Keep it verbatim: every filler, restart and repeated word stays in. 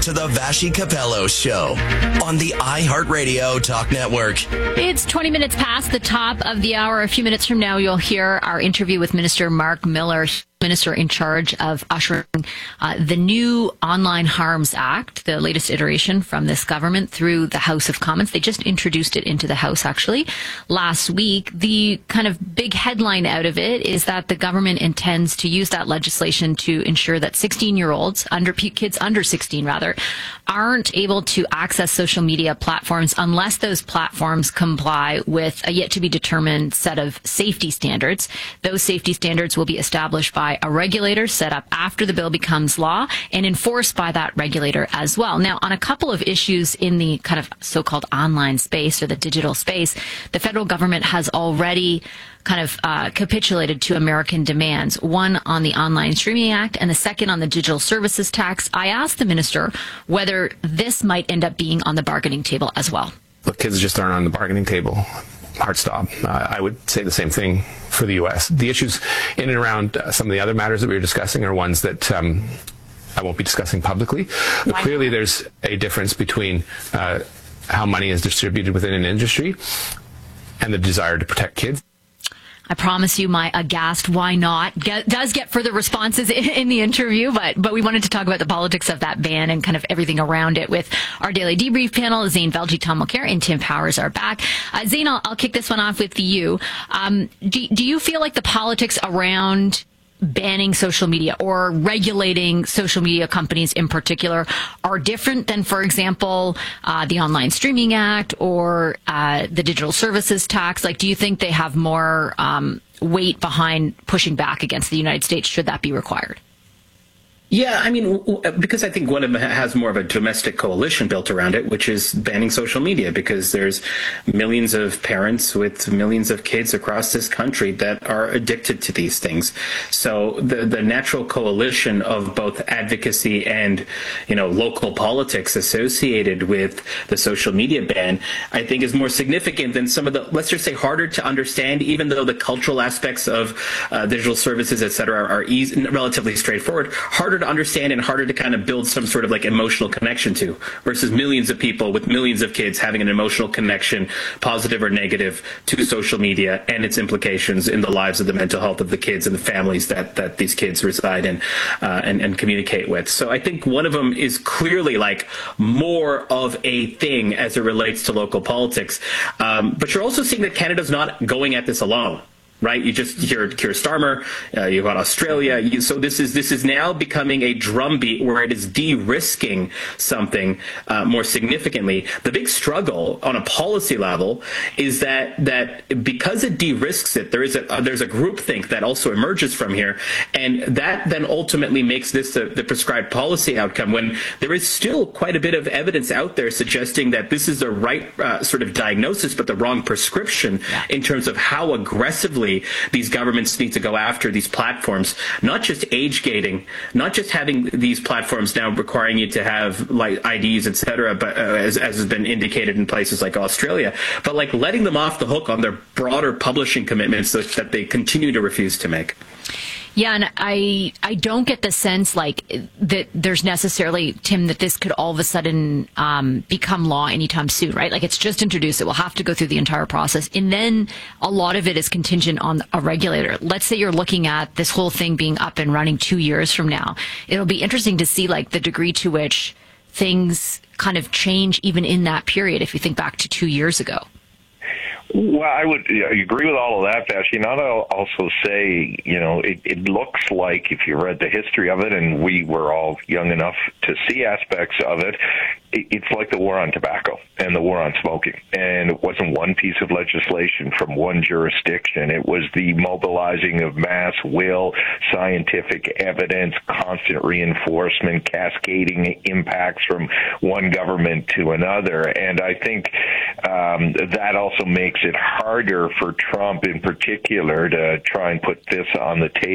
to the Vassy Capello Show on the iHeartRadio Talk Network. It's twenty minutes past the top of the hour. A few minutes from now, you'll hear our interview with Minister Mark Miller, Minister in charge of ushering uh, the new Online Harms Act, the latest iteration from this government, through the House of Commons. They just introduced it into the House, actually, last week. The kind of big headline out of it is that the government intends to use that legislation to ensure that sixteen-year-olds, under kids under sixteen, rather, aren't able to access social media platforms unless those platforms comply with a yet-to-be-determined set of safety standards. Those safety standards will be established by a regulator set up after the bill becomes law and enforced by that regulator as well. Now, on a couple of issues in the kind of so-called online space or the digital space, the federal government has already kind of uh, capitulated to American demands, one on the Online Streaming Act and the second on the Digital Services Tax. I asked the minister whether this might end up being on the bargaining table as well. Look, kids just aren't on the bargaining table. Hard stop. Uh, I would say the same thing for the U S. The issues in and around uh, some of the other matters that we were discussing are ones that um, I won't be discussing publicly. But clearly there's a difference between uh, how money is distributed within an industry and the desire to protect kids. I promise you my aghast why not get, does get further responses in, in the interview, but but we wanted to talk about the politics of that ban and kind of everything around it with our daily debrief panel. Zane Velji, Tom Mulcair, and Tim Powers are back. Uh, Zane, I'll, I'll kick this one off with you. Um, do, do you feel like the politics around banning social media or regulating social media companies in particular are different than, for example, uh, the Online Streaming Act or uh, the Digital Services Tax? Like, do you think they have more um, weight behind pushing back against the United States should that be required? Yeah, I mean, because I think one of them has more of a domestic coalition built around it, which is banning social media, because there's millions of parents with millions of kids across this country that are addicted to these things. So the the natural coalition of both advocacy and, you know, local politics associated with the social media ban, I think is more significant than some of the, let's just say, harder to understand, even though the cultural aspects of uh, digital services, et cetera, are, are easy, relatively straightforward, harder to understand and harder to kind of build some sort of like emotional connection to, versus millions of people with millions of kids having an emotional connection, positive or negative, to social media and its implications in the lives of the mental health of the kids and the families that that these kids reside in uh, and, and communicate with. So I think one of them is clearly like more of a thing as it relates to local politics. Um, but you're also seeing that Canada's not going at this alone. Right, you just hear Keir Starmer, uh, you've got Australia. You, so this is this is now becoming a drumbeat where it is de-risking something uh, more significantly. The big struggle on a policy level is that that because it de-risks it, there is a uh, there's a groupthink that also emerges from here, and that then ultimately makes this the, the prescribed policy outcome. When there is still quite a bit of evidence out there suggesting that this is the right uh, sort of diagnosis, but the wrong prescription in terms of how aggressively these governments need to go after these platforms, not just age gating, not just having these platforms now requiring you to have like I Ds, et cetera, but uh, as, as has been indicated in places like Australia, but like letting them off the hook on their broader publishing commitments that, that they continue to refuse to make. Yeah, and I I don't get the sense like that there's necessarily, Tim, that this could all of a sudden um, become law anytime soon, right? Like it's just introduced. It will have to go through the entire process. And then a lot of it is contingent on a regulator. Let's say you're looking at this whole thing being up and running two years from now. It'll be interesting to see like the degree to which things kind of change even in that period, if you think back to two years ago. Well, I would I agree with all of that, Vassy. And I'll also say, you know, it, it looks like, if you read the history of it, and we were all young enough to see aspects of it, it it's like the war on tobacco and the war on smoking. And it wasn't one piece of legislation from one jurisdiction. It was the mobilizing of mass will, scientific evidence, constant reinforcement, cascading impacts from one government to another. And I think um, that also makes it harder for Trump in particular to try and put this on the table.